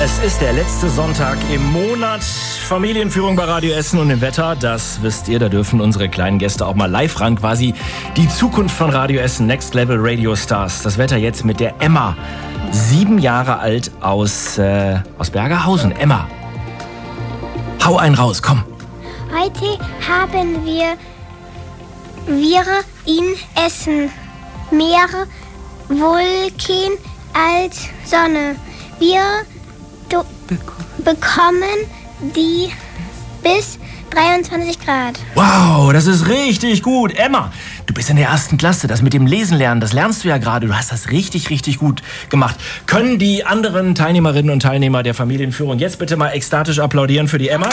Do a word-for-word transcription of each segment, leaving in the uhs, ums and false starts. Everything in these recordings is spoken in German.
Es ist der letzte Sonntag im Monat. Familienführung bei Radio Essen und im Wetter, das wisst ihr, da dürfen unsere kleinen Gäste auch mal live ran. Quasi die Zukunft von Radio Essen, Next Level Radio Stars. Das Wetter jetzt mit der Emma, sieben Jahre alt aus, äh, aus Bergerhausen. Emma, hau einen raus, komm. Heute haben wir wir in Essen mehr Wolken als Sonne. Wir do- bekommen die bis dreiundzwanzig Grad. Wow, das ist richtig gut. Emma, du bist in der ersten Klasse. Das mit dem Lesen lernen, das lernst du ja gerade. Du hast das richtig, richtig gut gemacht. Können die anderen Teilnehmerinnen und Teilnehmer der Familienführung jetzt bitte mal ekstatisch applaudieren für die Emma?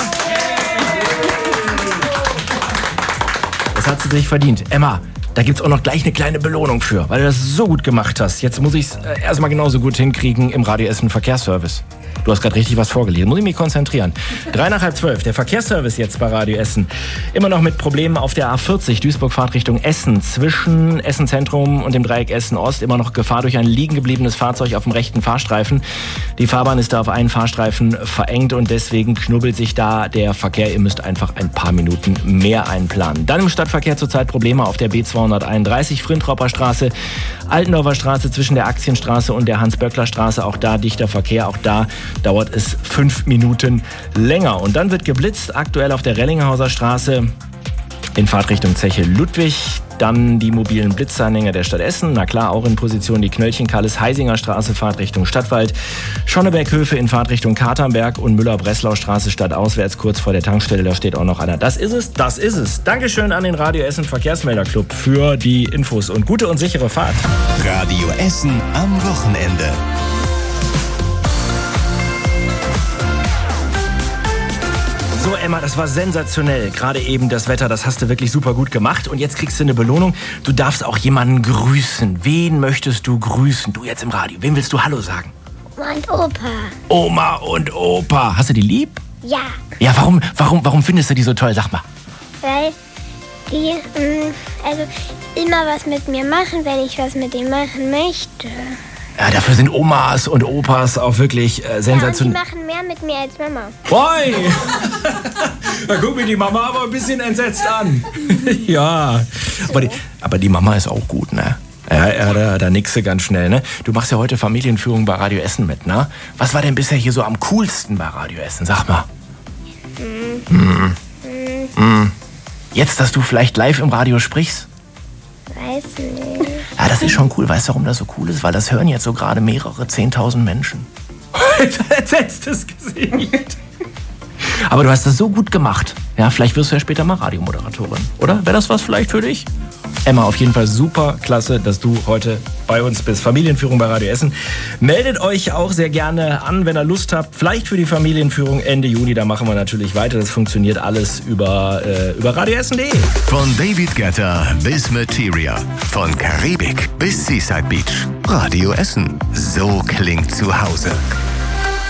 Das hat sie sich verdient. Emma, da gibt's auch noch gleich eine kleine Belohnung für, weil du das so gut gemacht hast. Jetzt muss ich's äh, erstmal genauso gut hinkriegen im Radio Essen Verkehrsservice. Du hast gerade richtig was vorgelesen. Muss ich mich konzentrieren. Drei nach halb zwölf. Der Verkehrsservice jetzt bei Radio Essen. Immer noch mit Problemen auf der A vierzig. Duisburg-Fahrt Richtung Essen. Zwischen Essen Zentrum und dem Dreieck Essen Ost. Immer noch Gefahr durch ein liegen gebliebenes Fahrzeug auf dem rechten Fahrstreifen. Die Fahrbahn ist da auf einen Fahrstreifen verengt und deswegen knubbelt sich da der Verkehr. Ihr müsst einfach ein paar Minuten mehr einplanen. Dann im Stadtverkehr zurzeit Probleme auf der B zweihunderteinunddreißig. Frintropper Straße, Altendorfer Straße zwischen der Aktienstraße und der Hans-Böckler-Straße. Auch da dichter Verkehr. Auch da dauert es fünf Minuten länger. Und dann wird geblitzt, aktuell auf der Rellinghauser Straße in Fahrtrichtung Zeche Ludwig. Dann die mobilen Blitzanhänger der Stadt Essen. Na klar, auch in Position die Knöllchen-Kalles Heisinger Straße, Fahrtrichtung Stadtwald. Schonneberghöfe in Fahrtrichtung Katernberg und Müller-Breslau Straße stadtauswärts, kurz vor der Tankstelle. Da steht auch noch einer. Das ist es, das ist es. Dankeschön an den Radio Essen Verkehrsmelderclub für die Infos und gute und sichere Fahrt. Radio Essen am Wochenende. So, Emma, das war sensationell. Gerade eben das Wetter, das hast du wirklich super gut gemacht. Und jetzt kriegst du eine Belohnung. Du darfst auch jemanden grüßen. Wen möchtest du grüßen? Du jetzt im Radio. Wem willst du Hallo sagen? Oma und Opa. Oma und Opa. Hast du die lieb? Ja, Ja, warum, warum, warum findest du die so toll? Sag mal. weil die mh, also immer was mit mir machen, wenn ich was mit denen machen möchte. Ja, dafür sind Omas und Opas auch wirklich äh, Ja, und die sensationell. machen mehr mit mir als Mama. Hoi! Da guckt mir die Mama aber ein bisschen entsetzt an. Ja, aber die, aber die Mama ist auch gut, ne? Ja, ja, da, da nix du ganz schnell, ne? Du machst ja heute Familienführung bei Radio Essen mit, ne? Was war denn bisher hier so am coolsten bei Radio Essen? Sag mal. Mhm. Mhm. Jetzt, dass du vielleicht live im Radio sprichst? Weiß nicht. Ja, das ist schon cool. Weißt du, warum das so cool ist? Weil das hören jetzt so gerade mehrere zehntausend Menschen. Entsetztes Gesicht. Aber du hast das so gut gemacht. Ja, vielleicht wirst du ja später mal Radiomoderatorin, oder? Wäre das was vielleicht für dich? Emma, auf jeden Fall super klasse, dass du heute bei uns bist. Familienführung bei Radio Essen. Meldet euch auch sehr gerne an, wenn ihr Lust habt. Vielleicht für die Familienführung Ende Juni. Da machen wir natürlich weiter. Das funktioniert alles über, äh, über radioessen punkt de. Von David Guetta bis Materia. Von Karibik bis Seaside Beach. Radio Essen. So klingt zu Hause.